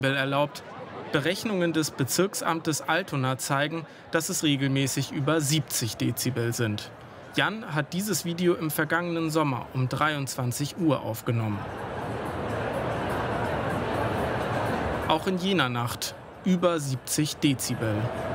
erlaubt. Berechnungen des Bezirksamtes Altona zeigen, dass es regelmäßig über 70 Dezibel sind. Jan hat dieses Video im vergangenen Sommer um 23 Uhr aufgenommen. Auch in jener Nacht über 70 Dezibel.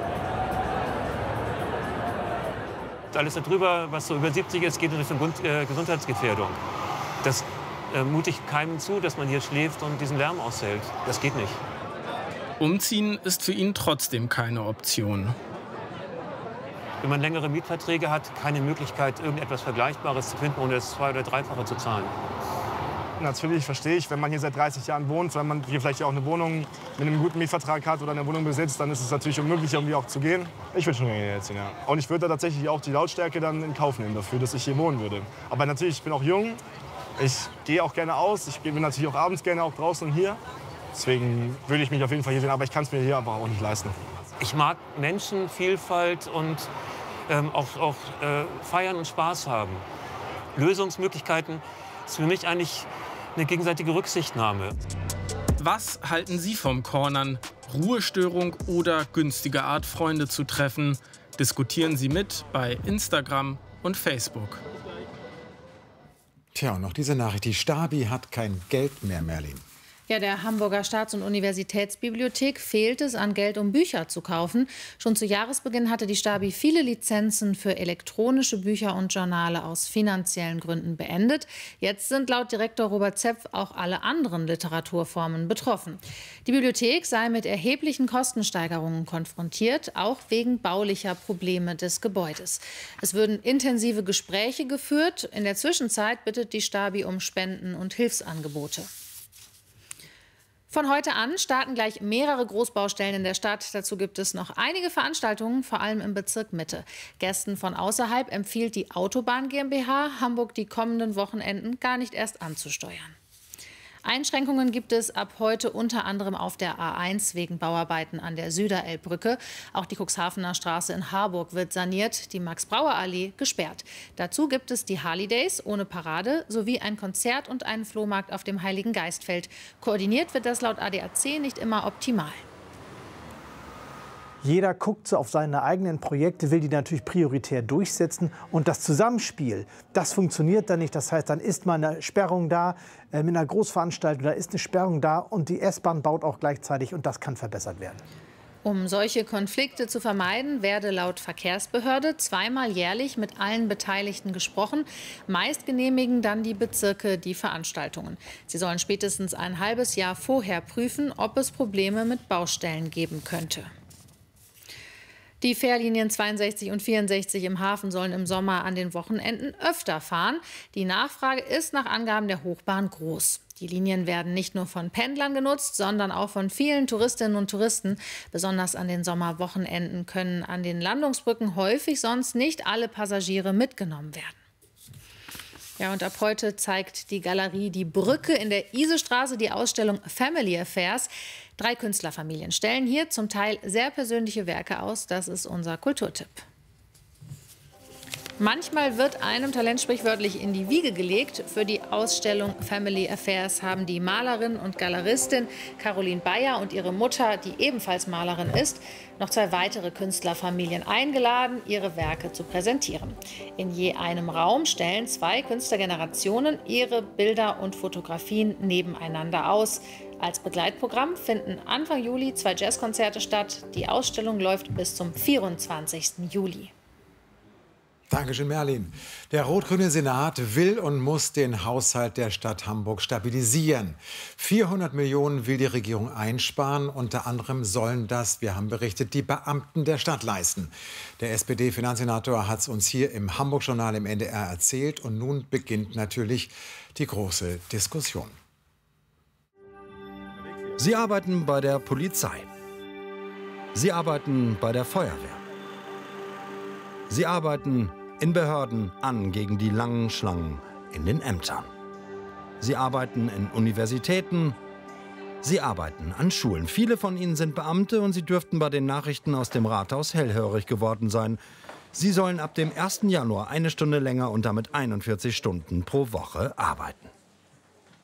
Alles darüber, was so über 70 ist, geht in Richtung Gesundheitsgefährdung. Das mute ich keinem zu, dass man hier schläft und diesen Lärm aushält. Das geht nicht. Umziehen ist für ihn trotzdem keine Option. Wenn man längere Mietverträge hat, keine Möglichkeit, irgendetwas Vergleichbares zu finden, ohne das zwei- oder dreifache zu zahlen. Natürlich verstehe ich, wenn man hier seit 30 Jahren wohnt, wenn man hier vielleicht auch eine Wohnung mit einem guten Mietvertrag hat oder eine Wohnung besitzt, dann ist es natürlich unmöglich, irgendwie auch zu gehen. Ich würde schon gerne jetzt, ja. Und ich würde da tatsächlich auch die Lautstärke dann in Kauf nehmen dafür, dass ich hier wohnen würde. Aber natürlich, ich bin auch jung, ich gehe auch gerne aus, ich bin natürlich auch abends gerne auch draußen und hier. Deswegen würde ich mich auf jeden Fall hier sehen, aber ich kann es mir hier aber auch nicht leisten. Ich mag Menschenvielfalt und auch feiern und Spaß haben. Lösungsmöglichkeiten ist für mich eigentlich eine gegenseitige Rücksichtnahme. Was halten Sie vom Cornern? Ruhestörung oder günstige Art, Freunde zu treffen? Diskutieren Sie mit bei Instagram und Facebook. Tja, und noch diese Nachricht. Die Stabi hat kein Geld mehr, Merlin. Ja, der Hamburger Staats- und Universitätsbibliothek fehlt es an Geld, um Bücher zu kaufen. Schon zu Jahresbeginn hatte die Stabi viele Lizenzen für elektronische Bücher und Journale aus finanziellen Gründen beendet. Jetzt sind laut Direktor Robert Zepf auch alle anderen Literaturformen betroffen. Die Bibliothek sei mit erheblichen Kostensteigerungen konfrontiert, auch wegen baulicher Probleme des Gebäudes. Es würden intensive Gespräche geführt. In der Zwischenzeit bittet die Stabi um Spenden und Hilfsangebote. Von heute an starten gleich mehrere Großbaustellen in der Stadt. Dazu gibt es noch einige Veranstaltungen, vor allem im Bezirk Mitte. Gästen von außerhalb empfiehlt die Autobahn GmbH, Hamburg die kommenden Wochenenden gar nicht erst anzusteuern. Einschränkungen gibt es ab heute unter anderem auf der A1 wegen Bauarbeiten an der Süderelbbrücke. Auch die Cuxhavener Straße in Harburg wird saniert, die Max-Brauer-Allee gesperrt. Dazu gibt es die Harley-Days ohne Parade sowie ein Konzert und einen Flohmarkt auf dem Heiligen Geistfeld. Koordiniert wird das laut ADAC nicht immer optimal. Jeder guckt so auf seine eigenen Projekte, will die natürlich prioritär durchsetzen. Und das Zusammenspiel, das funktioniert dann nicht. Das heißt, dann ist mal eine Sperrung da, mit einer Großveranstaltung, da ist eine Sperrung da und die S-Bahn baut auch gleichzeitig und das kann verbessert werden. Um solche Konflikte zu vermeiden, werde laut Verkehrsbehörde zweimal jährlich mit allen Beteiligten gesprochen. Meist genehmigen dann die Bezirke die Veranstaltungen. Sie sollen spätestens ein halbes Jahr vorher prüfen, ob es Probleme mit Baustellen geben könnte. Die Fährlinien 62 und 64 im Hafen sollen im Sommer an den Wochenenden öfter fahren. Die Nachfrage ist nach Angaben der Hochbahn groß. Die Linien werden nicht nur von Pendlern genutzt, sondern auch von vielen Touristinnen und Touristen. Besonders an den Sommerwochenenden können an den Landungsbrücken häufig sonst nicht alle Passagiere mitgenommen werden. Ja, und ab heute zeigt die Galerie Die Brücke in der Isestraße die Ausstellung Family Affairs. 3 Künstlerfamilien stellen hier zum Teil sehr persönliche Werke aus. Das ist unser Kulturtipp. Manchmal wird einem Talent sprichwörtlich in die Wiege gelegt. Für die Ausstellung Family Affairs haben die Malerin und Galeristin Caroline Bayer und ihre Mutter, die ebenfalls Malerin ist, noch 2 weitere Künstlerfamilien eingeladen, ihre Werke zu präsentieren. In je einem Raum stellen 2 Künstlergenerationen ihre Bilder und Fotografien nebeneinander aus. Als Begleitprogramm finden Anfang Juli 2 Jazzkonzerte statt. Die Ausstellung läuft bis zum 24. Juli. Dankeschön, Merlin. Der rot-grüne Senat will und muss den Haushalt der Stadt Hamburg stabilisieren. 400 Millionen will die Regierung einsparen. Unter anderem sollen das, wir haben berichtet, die Beamten der Stadt leisten. Der SPD-Finanzsenator hat es uns hier im Hamburg-Journal im NDR erzählt. Und nun beginnt natürlich die große Diskussion. Sie arbeiten bei der Polizei. Sie arbeiten bei der Feuerwehr. Sie arbeiten in Behörden an gegen die langen Schlangen in den Ämtern. Sie arbeiten in Universitäten. Sie arbeiten an Schulen. Viele von ihnen sind Beamte und sie dürften bei den Nachrichten aus dem Rathaus hellhörig geworden sein. Sie sollen ab dem 1. Januar 1 Stunde länger und damit 41 Stunden pro Woche arbeiten.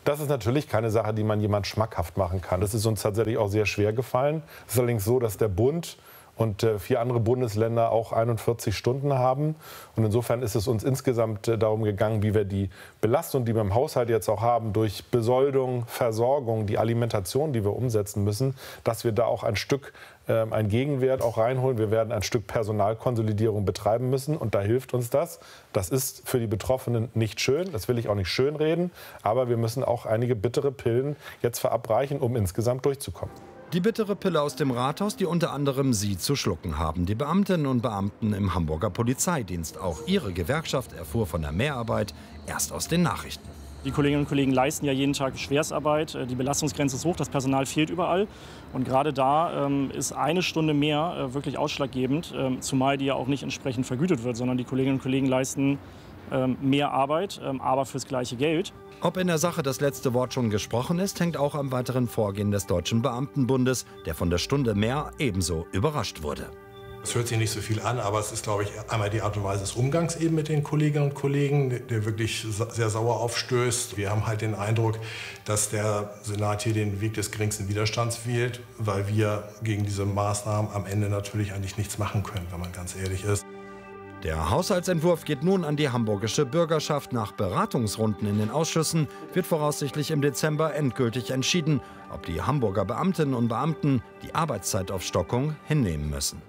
Das ist natürlich keine Sache, die man jemand schmackhaft machen kann. Das ist uns tatsächlich auch sehr schwer gefallen. Es ist allerdings so, dass der Bund und 4 andere Bundesländer auch 41 Stunden haben. Und insofern ist es uns insgesamt darum gegangen, wie wir die Belastung, die wir im Haushalt jetzt auch haben, durch Besoldung, Versorgung, die Alimentation, die wir umsetzen müssen, dass wir da auch ein Stück einen Gegenwert auch reinholen. Wir werden ein Stück Personalkonsolidierung betreiben müssen und da hilft uns das. Das ist für die Betroffenen nicht schön, das will ich auch nicht schönreden, aber wir müssen auch einige bittere Pillen jetzt verabreichen, um insgesamt durchzukommen. Die bittere Pille aus dem Rathaus, die unter anderem Sie zu schlucken haben. Die Beamtinnen und Beamten im Hamburger Polizeidienst. Auch ihre Gewerkschaft erfuhr von der Mehrarbeit erst aus den Nachrichten. Die Kolleginnen und Kollegen leisten ja jeden Tag Schwerstarbeit. Die Belastungsgrenze ist hoch, das Personal fehlt überall. Und gerade da ist eine Stunde mehr wirklich ausschlaggebend, zumal die ja auch nicht entsprechend vergütet wird, sondern die Kolleginnen und Kollegen leisten mehr Arbeit, aber fürs gleiche Geld. Ob in der Sache das letzte Wort schon gesprochen ist, hängt auch am weiteren Vorgehen des Deutschen Beamtenbundes, der von der Stunde mehr ebenso überrascht wurde. Es hört sich nicht so viel an, aber es ist, glaube ich, einmal die Art und Weise des Umgangs eben mit den Kolleginnen und Kollegen, der wirklich sehr sauer aufstößt. Wir haben halt den Eindruck, dass der Senat hier den Weg des geringsten Widerstands wählt, weil wir gegen diese Maßnahmen am Ende natürlich eigentlich nichts machen können, wenn man ganz ehrlich ist. Der Haushaltsentwurf geht nun an die hamburgische Bürgerschaft. Nach Beratungsrunden in den Ausschüssen wird voraussichtlich im Dezember endgültig entschieden, ob die Hamburger Beamtinnen und Beamten die Arbeitszeitaufstockung hinnehmen müssen.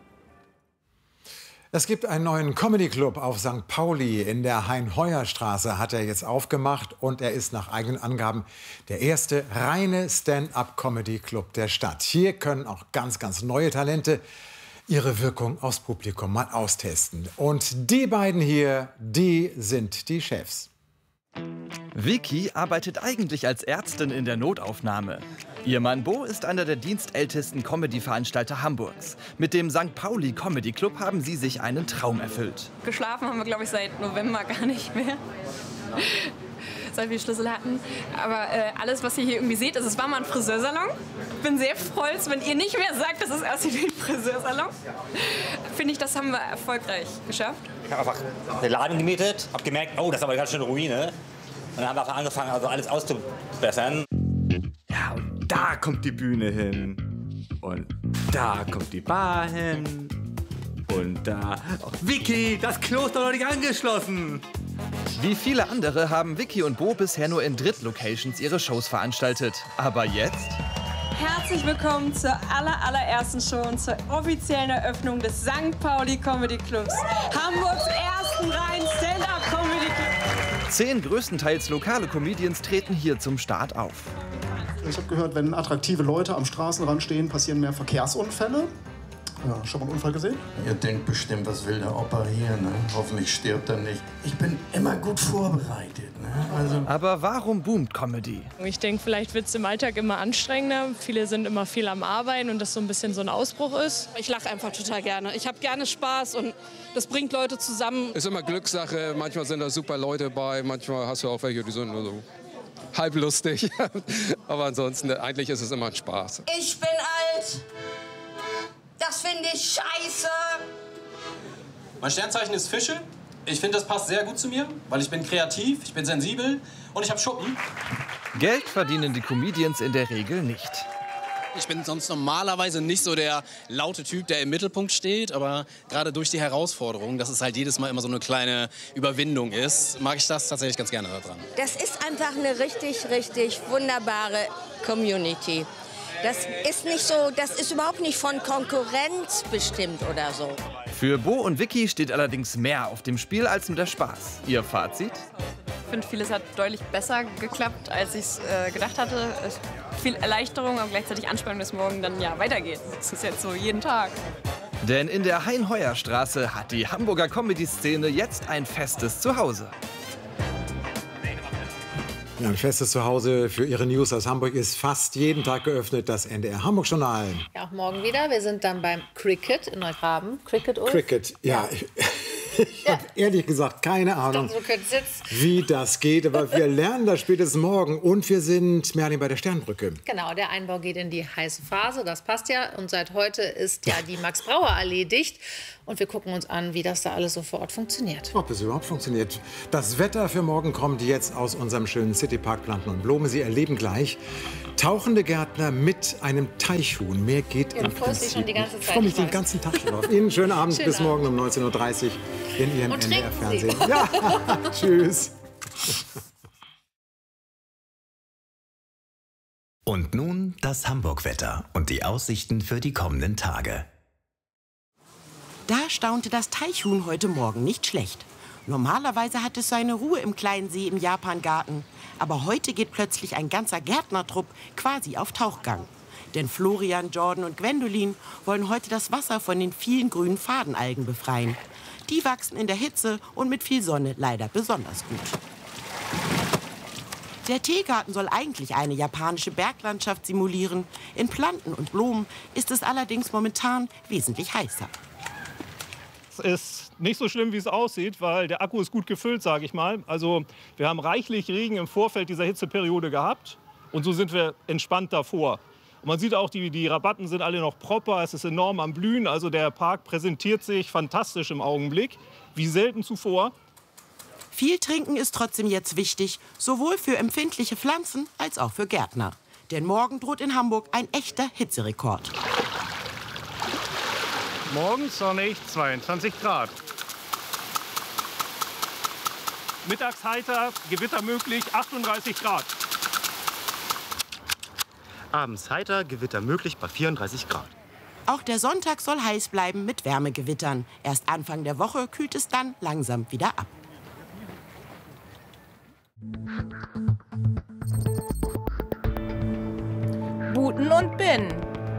Es gibt einen neuen Comedy-Club auf St. Pauli. In der Hein-Heuer-Straße hat er jetzt aufgemacht. Und er ist nach eigenen Angaben der erste reine Stand-up-Comedy-Club der Stadt. Hier können auch ganz, ganz neue Talente ihre Wirkung aufs Publikum mal austesten. Und die beiden hier, die sind die Chefs. Vicky arbeitet eigentlich als Ärztin in der Notaufnahme. Ihr Mann Bo ist einer der dienstältesten Comedy-Veranstalter Hamburgs. Mit dem St. Pauli Comedy Club haben sie sich einen Traum erfüllt. Geschlafen haben wir, glaube ich, seit November gar nicht mehr. Seit wir Schlüssel hatten. Aber alles, was ihr hier irgendwie seht, es war mal ein Friseursalon. Ich bin sehr stolz, wenn ihr nicht mehr sagt, dass es aussieht wie ein Friseursalon. Finde ich, das haben wir erfolgreich geschafft. Ich habe einfach den Laden gemietet, habe gemerkt, oh, das ist aber ganz schön eine Ruine. Und dann haben wir angefangen, also alles auszubessern. Ja, und da kommt die Bühne hin. Und da kommt die Bar hin. Und da... Oh, Vicky, das Klo ist doch noch nicht angeschlossen. Wie viele andere haben Vicky und Bo bisher nur in Drittlocations ihre Shows veranstaltet. Aber jetzt... Herzlich willkommen zur allerersten Show und zur offiziellen Eröffnung des St. Pauli Comedy Clubs. Hamburgs ersten reinen Stand-up-Comedy Club. 10 größtenteils lokale Comedians treten hier zum Start auf. Ich habe gehört, wenn attraktive Leute am Straßenrand stehen, passieren mehr Verkehrsunfälle. Ja, schon mal einen Unfall gesehen? Ihr denkt bestimmt, was will der Opa hier, ne? Hoffentlich stirbt er nicht. Ich bin immer gut vorbereitet, ne? Also aber warum boomt Comedy? Ich denke, vielleicht wird es im Alltag immer anstrengender. Viele sind immer viel am Arbeiten und das so ein bisschen so ein Ausbruch ist. Ich lache einfach total gerne. Ich habe gerne Spaß und das bringt Leute zusammen. Ist immer Glückssache. Manchmal sind da super Leute bei, manchmal hast du auch welche, die sind nur so halb lustig. Aber ansonsten, eigentlich ist es immer ein Spaß. Ich bin alt. Das finde ich scheiße. Mein Sternzeichen ist Fische. Ich finde, das passt sehr gut zu mir, weil ich bin kreativ, ich bin sensibel und ich habe Schuppen. Geld verdienen die Comedians in der Regel nicht. Ich bin sonst normalerweise nicht so der laute Typ, der im Mittelpunkt steht, aber gerade durch die Herausforderung, dass es halt jedes Mal immer so eine kleine Überwindung ist, mag ich das tatsächlich ganz gerne daran. Das ist einfach eine richtig wunderbare Community. Das ist nicht so, das ist überhaupt nicht von Konkurrenz bestimmt oder so. Für Bo und Vicky steht allerdings mehr auf dem Spiel als nur der Spaß. Ihr Fazit? Ich finde, vieles hat deutlich besser geklappt, als ich es gedacht hatte. Viel Erleichterung, aber gleichzeitig Anspannung, dass morgen dann ja weitergeht. Das ist jetzt so jeden Tag. Denn in der Hein-Heuer-Straße hat die Hamburger Comedy-Szene jetzt ein festes Zuhause. Ja, ein festes Zuhause für Ihre News aus Hamburg ist fast jeden Tag geöffnet, das NDR Hamburg-Journal. Ja, auch morgen wieder. Wir sind dann beim Cricket in Neugraben. Cricket, Ulf? Cricket, ja. Ich habe ehrlich gesagt keine Ahnung, wie das geht. Aber wir lernen das spätestens morgen. Und wir sind, Merlin, bei der Sternbrücke. Genau, der Einbau geht in die heiße Phase. Das passt ja. Und seit heute ist ja die Max-Brauer-Allee dicht. Und wir gucken uns an, wie das da alles so vor Ort funktioniert. Ob es überhaupt funktioniert. Das Wetter für morgen kommt jetzt aus unserem schönen Citypark Planten und Blumen. Sie erleben gleich tauchende Gärtner mit einem Teichhuhn. Mehr geht im Prinzip. Du freust dich schon die ganze Zeit. Ich freue mich den ganzen Tag schon auf. Ihnen schönen Abend. Bis morgen um 19:30 Uhr in Ihrem NDR-Fernsehen. Ja, tschüss. Und nun das Hamburg-Wetter und die Aussichten für die kommenden Tage. Da staunte das Teichhuhn heute Morgen nicht schlecht. Normalerweise hat es seine Ruhe im kleinen See im Japangarten. Aber heute geht plötzlich ein ganzer Gärtnertrupp quasi auf Tauchgang. Denn Florian, Jordan und Gwendolin wollen heute das Wasser von den vielen grünen Fadenalgen befreien. Die wachsen in der Hitze und mit viel Sonne leider besonders gut. Der Teegarten soll eigentlich eine japanische Berglandschaft simulieren. In Planten und Blumen ist es allerdings momentan wesentlich heißer. Es ist nicht so schlimm, wie es aussieht, weil der Akku ist gut gefüllt, sage ich mal. Also wir haben reichlich Regen im Vorfeld dieser Hitzeperiode gehabt und so sind wir entspannt davor. Und man sieht auch, die Rabatten sind alle noch proper, es ist enorm am Blühen. Also der Park präsentiert sich fantastisch im Augenblick, wie selten zuvor. Viel trinken ist trotzdem jetzt wichtig, sowohl für empfindliche Pflanzen als auch für Gärtner. Denn morgen droht in Hamburg ein echter Hitzerekord. Morgens sonnig 22 Grad. Mittags heiter, Gewitter möglich 38 Grad. Abends heiter, Gewitter möglich bei 34 Grad. Auch der Sonntag soll heiß bleiben mit Wärmegewittern. Erst Anfang der Woche kühlt es dann langsam wieder ab. Buten und Bin.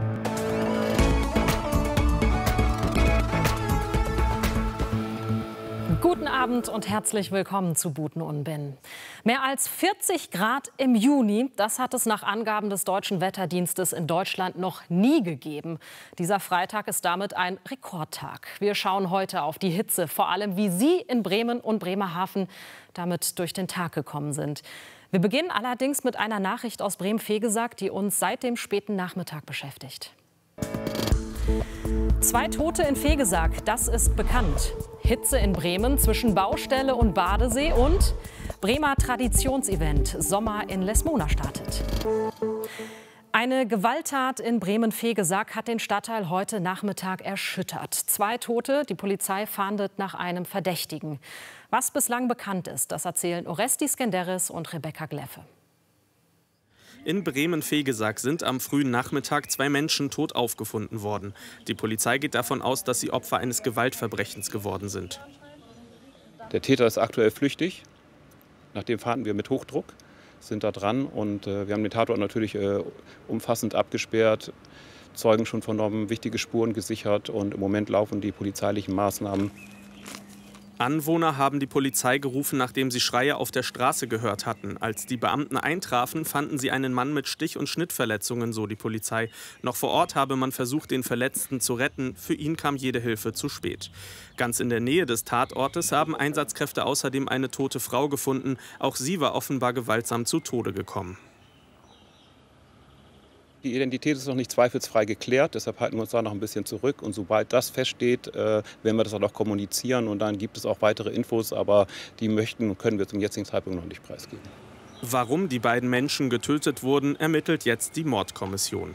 Guten Abend und herzlich willkommen zu Buten und Bin. Mehr als 40 Grad im Juni, das hat es nach Angaben des Deutschen Wetterdienstes in Deutschland noch nie gegeben. Dieser Freitag ist damit ein Rekordtag. Wir schauen heute auf die Hitze, vor allem wie Sie in Bremen und Bremerhaven damit durch den Tag gekommen sind. Wir beginnen allerdings mit einer Nachricht aus Bremen-Vegesack, die uns seit dem späten Nachmittag beschäftigt. 2 Tote in Vegesack, das ist bekannt. Hitze in Bremen zwischen Baustelle und Badesee und Bremer Traditionsevent Sommer in Lesmona startet. Eine Gewalttat in Bremen-Vegesack hat den Stadtteil heute Nachmittag erschüttert. 2 Tote, die Polizei fahndet nach einem Verdächtigen. Was bislang bekannt ist, das erzählen Orestis Skenderis und Rebecca Gleffe. In Bremen-Vegesack sind am frühen Nachmittag 2 Menschen tot aufgefunden worden. Die Polizei geht davon aus, dass sie Opfer eines Gewaltverbrechens geworden sind. Der Täter ist aktuell flüchtig. Nach dem fahren wir mit Hochdruck, sind da dran und wir haben den Tatort natürlich umfassend abgesperrt, Zeugen schon vernommen, wichtige Spuren gesichert und im Moment laufen die polizeilichen Maßnahmen. Anwohner haben die Polizei gerufen, nachdem sie Schreie auf der Straße gehört hatten. Als die Beamten eintrafen, fanden sie einen Mann mit Stich- und Schnittverletzungen, so die Polizei. Noch vor Ort habe man versucht, den Verletzten zu retten. Für ihn kam jede Hilfe zu spät. Ganz in der Nähe des Tatortes haben Einsatzkräfte außerdem eine tote Frau gefunden. Auch sie war offenbar gewaltsam zu Tode gekommen. Die Identität ist noch nicht zweifelsfrei geklärt, deshalb halten wir uns da noch ein bisschen zurück. Und sobald das feststeht, werden wir das auch noch kommunizieren. Und dann gibt es auch weitere Infos, aber die möchten und können wir zum jetzigen Zeitpunkt noch nicht preisgeben. Warum die beiden Menschen getötet wurden, ermittelt jetzt die Mordkommission.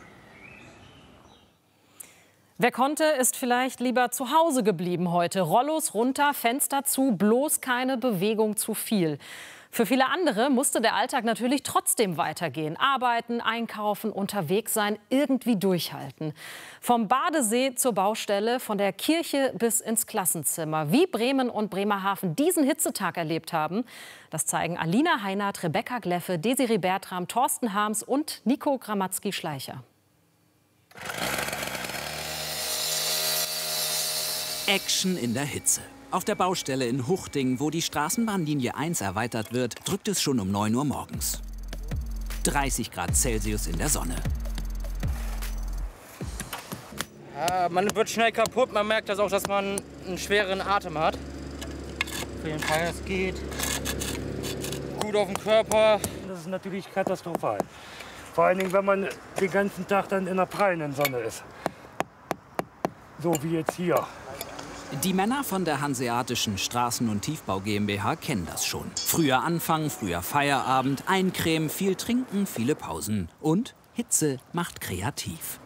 Wer konnte, ist vielleicht lieber zu Hause geblieben heute. Rollos runter, Fenster zu, bloß keine Bewegung zu viel. Für viele andere musste der Alltag natürlich trotzdem weitergehen. Arbeiten, einkaufen, unterwegs sein, irgendwie durchhalten. Vom Badesee zur Baustelle, von der Kirche bis ins Klassenzimmer. Wie Bremen und Bremerhaven diesen Hitzetag erlebt haben, das zeigen Alina Heinert, Rebecca Gleffe, Desiree Bertram, Thorsten Harms und Nico Gramatzki-Schleicher. Action in der Hitze. Auf der Baustelle in Huchting, wo die Straßenbahnlinie 1 erweitert wird, drückt es schon um 9 Uhr morgens. 30 Grad Celsius in der Sonne. Ja, man wird schnell kaputt. Man merkt das auch, dass man einen schweren Atem hat. für den Hals geht, gut auf den Körper. Das ist natürlich katastrophal. Vor allen Dingen, wenn man den ganzen Tag dann in der prallen Sonne ist. So wie jetzt hier. Die Männer von der Hanseatischen Straßen- und Tiefbau GmbH kennen das schon. Früher anfangen, früher Feierabend, eincremen, viel trinken, viele Pausen. Und Hitze macht kreativ.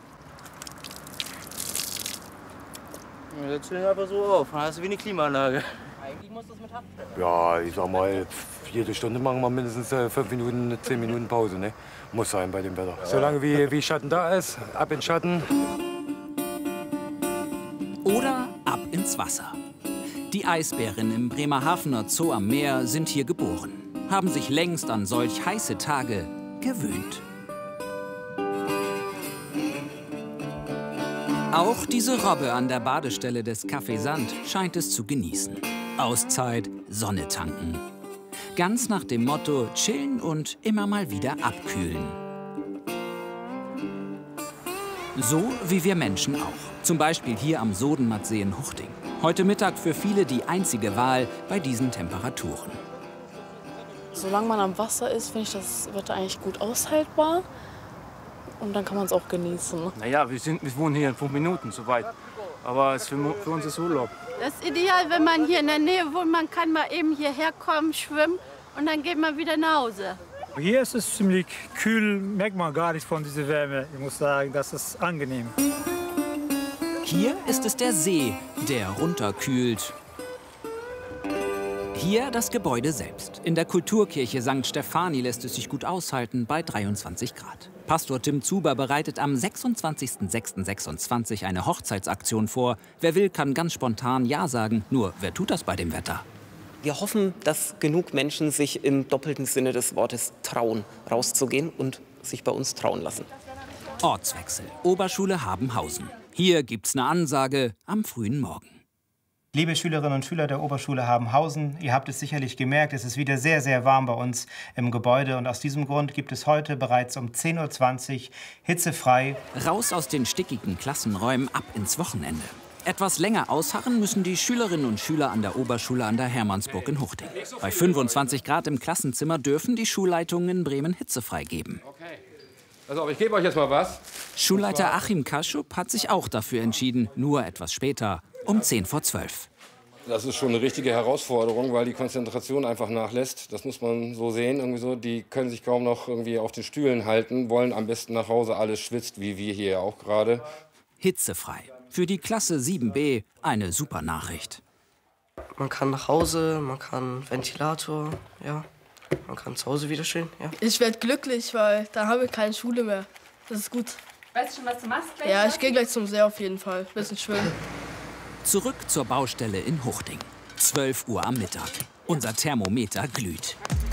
Wir setzen den einfach so auf, dann hast du wie eine Klimaanlage. Eigentlich muss das mit Hand. Ja, ich sag mal, jede Stunde machen wir mindestens 5 Minuten, 10 Minuten Pause. Ne? Muss sein bei dem Wetter. Solange wie Schatten da ist, ab in Schatten. Oder ab ins Wasser. Die Eisbären im Bremerhavener Zoo am Meer sind hier geboren, haben sich längst an solch heiße Tage gewöhnt. Auch diese Robbe an der Badestelle des Café Sand scheint es zu genießen. Auszeit, Sonne tanken. Ganz nach dem Motto chillen und immer mal wieder abkühlen. So wie wir Menschen auch. Zum Beispiel hier am Sodenmattsee in Huchting. Heute Mittag für viele die einzige Wahl bei diesen Temperaturen. Solange man am Wasser ist, finde ich das Wetter eigentlich gut aushaltbar. Und dann kann man es auch genießen. Naja, wir wohnen hier in 5 Minuten, soweit. Aber für uns ist Urlaub. Das ist ideal, wenn man hier in der Nähe wohnt. Man kann mal eben hierher kommen, schwimmen und dann geht man wieder nach Hause. Hier ist es ziemlich kühl, merkt man gar nicht von dieser Wärme. Ich muss sagen, das ist angenehm. Hier ist es der See, der runterkühlt. Hier das Gebäude selbst. In der Kulturkirche St. Stephani lässt es sich gut aushalten bei 23 Grad. Pastor Tim Zuber bereitet am 26.06.26 eine Hochzeitsaktion vor. Wer will, kann ganz spontan Ja sagen. Nur, wer tut das bei dem Wetter? Wir hoffen, dass genug Menschen sich im doppelten Sinne des Wortes trauen, rauszugehen und sich bei uns trauen lassen. Ortswechsel. Oberschule Habenhausen. Hier gibt's eine Ansage am frühen Morgen. Liebe Schülerinnen und Schüler der Oberschule Habenhausen, ihr habt es sicherlich gemerkt, es ist wieder sehr, sehr warm bei uns im Gebäude. Und aus diesem Grund gibt es heute bereits um 10:20 Uhr hitzefrei. Raus aus den stickigen Klassenräumen, ab ins Wochenende. Etwas länger ausharren müssen die Schülerinnen und Schüler an der Oberschule an der Hermannsburg in Huchting. Bei 25 Grad im Klassenzimmer dürfen die Schulleitungen in Bremen hitzefrei geben. Also, ich gebe euch jetzt mal was. Schulleiter Achim Kaschub hat sich auch dafür entschieden, nur etwas später, um 11:10. Das ist schon eine richtige Herausforderung, weil die Konzentration einfach nachlässt. Das muss man so sehen. Irgendwie so. Die können sich kaum noch irgendwie auf den Stühlen halten, wollen am besten nach Hause, alles schwitzt, wie wir hier auch gerade. Hitzefrei. Für die Klasse 7b eine super Nachricht. Man kann nach Hause, man kann Ventilator, ja. Man kann zu Hause wieder stehen, ja. Ich werde glücklich, weil da habe ich keine Schule mehr. Das ist gut. Weißt du schon, was du machst? Ja, ich gehe gleich zum See auf jeden Fall. Bisschen schwimmen. Zurück zur Baustelle in Huchting. 12 Uhr am Mittag. Unser Thermometer glüht.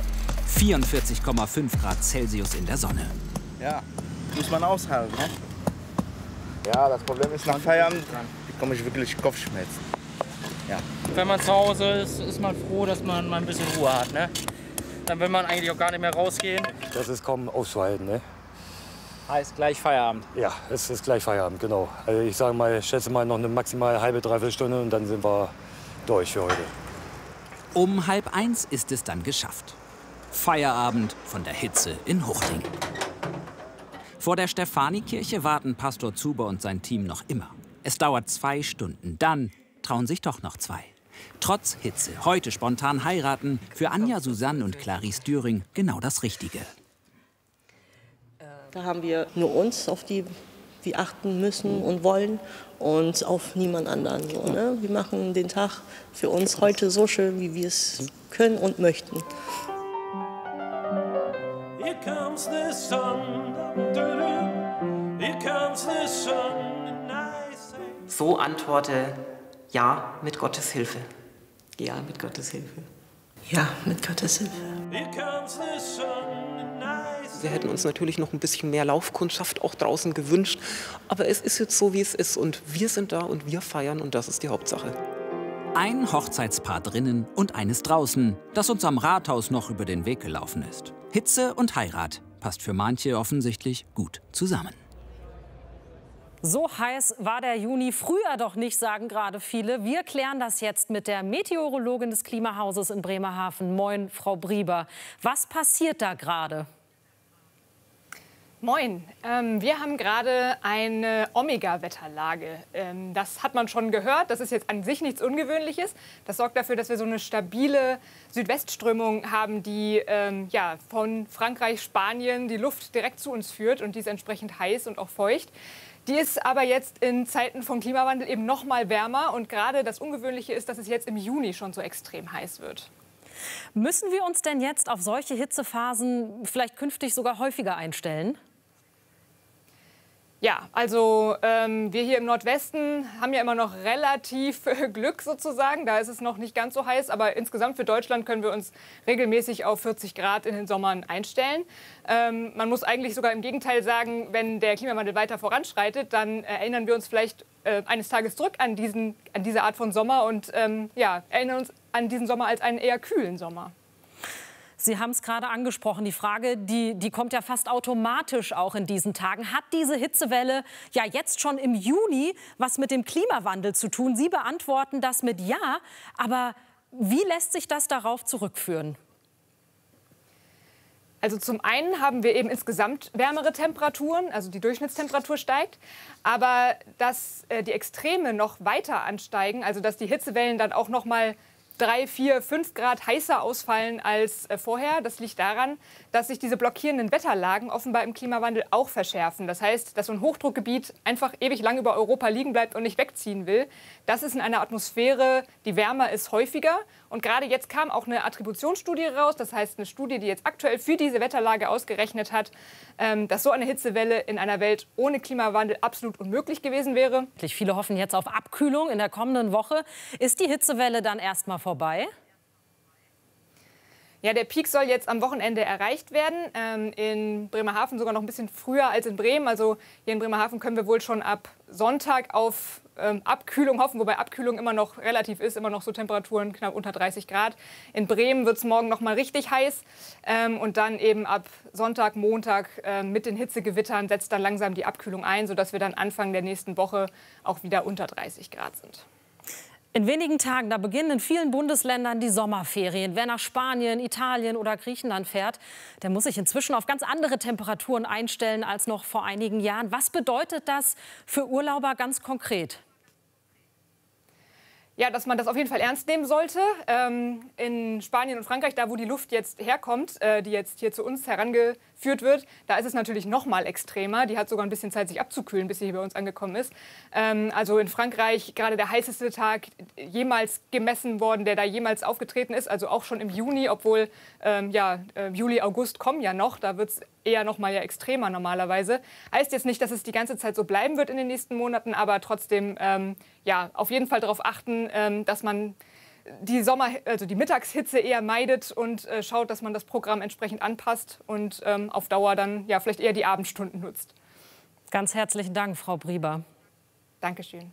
44,5 Grad Celsius in der Sonne. Ja, muss man aushalten, ne? Ja, das Problem ist, nach Feierabend bekomme ich wirklich Kopfschmerzen. Ja. Wenn man zu Hause ist, ist man froh, dass man mal ein bisschen Ruhe hat, ne? Dann will man eigentlich auch gar nicht mehr rausgehen. Das ist kaum auszuhalten, ne? Heißt gleich Feierabend. Ja, es ist gleich Feierabend, genau. Also ich sage mal, schätze mal noch eine maximal halbe, dreiviertel Stunde und dann sind wir durch für heute. Um 12:30 ist es dann geschafft. Feierabend von der Hitze in Huchting. Vor der Stephanikirche warten Pastor Zuber und sein Team noch immer. Es dauert 2 Stunden, dann trauen sich doch noch 2. Trotz Hitze, heute spontan heiraten, für Anja, Susanne und Clarice Düring genau das Richtige. Da haben wir nur uns, auf die wir achten müssen und wollen und auf niemand anderen. So, ne? Wir machen den Tag für uns heute so schön, wie wir es können und möchten. Here comes the sun, here comes the sun, and I say... So antworte ja mit Gottes Hilfe. Ja mit Gottes Hilfe. Ja, mit Gottes Hilfe. Here comes the sun, and I say... Wir hätten uns natürlich noch ein bisschen mehr Laufkundschaft auch draußen gewünscht. Aber es ist jetzt so, wie es ist. Und wir sind da und wir feiern und das ist die Hauptsache. Ein Hochzeitspaar drinnen und eines draußen, das uns am Rathaus noch über den Weg gelaufen ist. Hitze und Heirat passt für manche offensichtlich gut zusammen. So heiß war der Juni früher doch nicht, sagen gerade viele. Wir klären das jetzt mit der Meteorologin des Klimahauses in Bremerhaven. Moin, Frau Brieber. Was passiert da gerade? Moin. Wir haben gerade eine Omega-Wetterlage. Das hat man schon gehört. Das ist jetzt an sich nichts Ungewöhnliches. Das sorgt dafür, dass wir so eine stabile Südwestströmung haben, die von Frankreich, Spanien die Luft direkt zu uns führt. Und die ist entsprechend heiß und auch feucht. Die ist aber jetzt in Zeiten vom Klimawandel eben noch mal wärmer. Und gerade das Ungewöhnliche ist, dass es jetzt im Juni schon so extrem heiß wird. Müssen wir uns denn jetzt auf solche Hitzephasen vielleicht künftig sogar häufiger einstellen? Ja, also wir hier im Nordwesten haben ja immer noch relativ Glück sozusagen. Da ist es noch nicht ganz so heiß, aber insgesamt für Deutschland können wir uns regelmäßig auf 40 Grad in den Sommern einstellen. Man muss eigentlich sogar im Gegenteil sagen, wenn der Klimawandel weiter voranschreitet, dann erinnern wir uns vielleicht eines Tages zurück an diese Art von Sommer und erinnern uns an diesen Sommer als einen eher kühlen Sommer. Sie haben es gerade angesprochen, die Frage, die kommt ja fast automatisch auch in diesen Tagen. Hat diese Hitzewelle ja jetzt schon im Juni was mit dem Klimawandel zu tun? Sie beantworten das mit ja, aber wie lässt sich das darauf zurückführen? Also zum einen haben wir eben insgesamt wärmere Temperaturen, also die Durchschnittstemperatur steigt, aber dass die Extreme noch weiter ansteigen, also dass die Hitzewellen dann auch noch mal 3, 4, 5 Grad heißer ausfallen als vorher. Das liegt daran, dass sich diese blockierenden Wetterlagen offenbar im Klimawandel auch verschärfen. Das heißt, dass so ein Hochdruckgebiet einfach ewig lang über Europa liegen bleibt und nicht wegziehen will. Das ist in einer Atmosphäre, die wärmer ist, häufiger. Und gerade jetzt kam auch eine Attributionsstudie raus. Das heißt, eine Studie, die jetzt aktuell für diese Wetterlage ausgerechnet hat, dass so eine Hitzewelle in einer Welt ohne Klimawandel absolut unmöglich gewesen wäre. Viele hoffen jetzt auf Abkühlung in der kommenden Woche. Ist die Hitzewelle dann erstmal vorbei? Ja, der Peak soll jetzt am Wochenende erreicht werden. In Bremerhaven sogar noch ein bisschen früher als in Bremen. Also hier in Bremerhaven können wir wohl schon ab Sonntag auf Abkühlung hoffen, wobei Abkühlung immer noch relativ ist, immer noch so Temperaturen knapp unter 30 Grad. In Bremen wird es morgen noch mal richtig heiß und dann eben ab Sonntag, Montag mit den Hitzegewittern setzt dann langsam die Abkühlung ein, sodass wir dann Anfang der nächsten Woche auch wieder unter 30 Grad sind. In wenigen Tagen, da beginnen in vielen Bundesländern die Sommerferien. Wer nach Spanien, Italien oder Griechenland fährt, der muss sich inzwischen auf ganz andere Temperaturen einstellen als noch vor einigen Jahren. Was bedeutet das für Urlauber ganz konkret? Ja, dass man das auf jeden Fall ernst nehmen sollte. In Spanien und Frankreich, da wo die Luft jetzt herkommt, die jetzt hier zu uns herangeführt wird, da ist es natürlich noch mal extremer. Die hat sogar ein bisschen Zeit, sich abzukühlen, bis sie hier bei uns angekommen ist. Also in Frankreich gerade der heißeste Tag jemals gemessen worden, der da jemals aufgetreten ist. Also auch schon im Juni, obwohl Juli, August kommen ja noch. Da wird es eher noch mal extremer normalerweise. Heißt jetzt nicht, dass es die ganze Zeit so bleiben wird in den nächsten Monaten, aber trotzdem auf jeden Fall darauf achten, dass man die Mittagshitze eher meidet und schaut, dass man das Programm entsprechend anpasst und auf Dauer dann vielleicht eher die Abendstunden nutzt. Ganz herzlichen Dank, Frau Brieber. Dankeschön.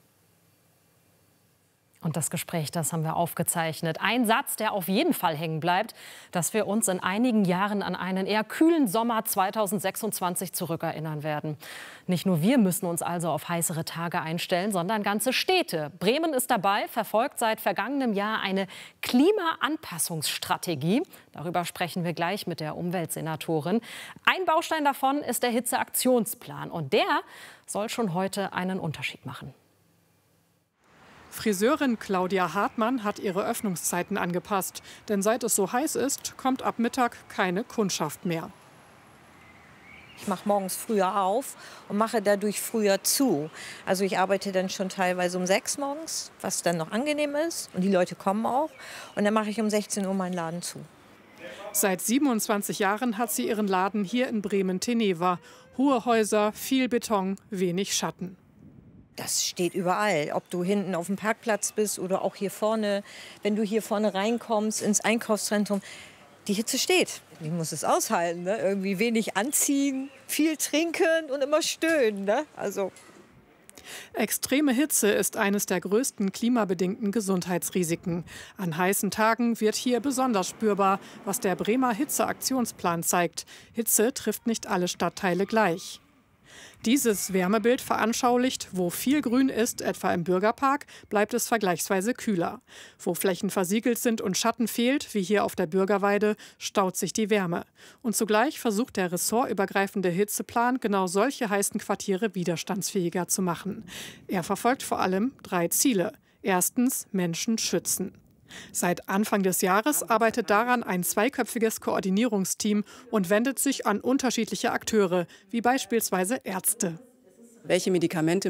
Und das Gespräch, das haben wir aufgezeichnet. Ein Satz, der auf jeden Fall hängen bleibt, dass wir uns in einigen Jahren an einen eher kühlen Sommer 2026 zurückerinnern werden. Nicht nur wir müssen uns also auf heißere Tage einstellen, sondern ganze Städte. Bremen ist dabei, verfolgt seit vergangenem Jahr eine Klimaanpassungsstrategie. Darüber sprechen wir gleich mit der Umweltsenatorin. Ein Baustein davon ist der Hitzeaktionsplan. Und der soll schon heute einen Unterschied machen. Friseurin Claudia Hartmann hat ihre Öffnungszeiten angepasst. Denn seit es so heiß ist, kommt ab Mittag keine Kundschaft mehr. Ich mache morgens früher auf und mache dadurch früher zu. Also ich arbeite dann schon teilweise um 6 morgens, was dann noch angenehm ist. Und die Leute kommen auch. Und dann mache ich um 16 Uhr meinen Laden zu. Seit 27 Jahren hat sie ihren Laden hier in Bremen-Teneva. Hohe Häuser, viel Beton, wenig Schatten. Das steht überall, ob du hinten auf dem Parkplatz bist oder auch hier vorne. Wenn du hier vorne reinkommst ins Einkaufszentrum, die Hitze steht. Ich muss es aushalten, ne? Irgendwie wenig anziehen, viel trinken und immer stöhnen. Ne? Also Extreme Hitze ist eines der größten klimabedingten Gesundheitsrisiken. An heißen Tagen wird hier besonders spürbar, was der Bremer Hitzeaktionsplan zeigt. Hitze trifft nicht alle Stadtteile gleich. Dieses Wärmebild veranschaulicht, wo viel Grün ist, etwa im Bürgerpark, bleibt es vergleichsweise kühler. Wo Flächen versiegelt sind und Schatten fehlt, wie hier auf der Bürgerweide, staut sich die Wärme. Und zugleich versucht der ressortübergreifende Hitzeplan, genau solche heißen Quartiere widerstandsfähiger zu machen. Er verfolgt vor allem 3 Ziele. Erstens, Menschen schützen. Seit Anfang des Jahres arbeitet daran ein 2-köpfiges Koordinierungsteam und wendet sich an unterschiedliche Akteure, wie beispielsweise Ärzte. Welche Medikamente